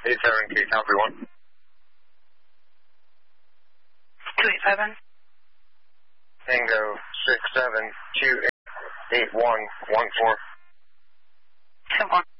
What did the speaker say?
87, K Town 31. 287. Tango 67288114. 10-1.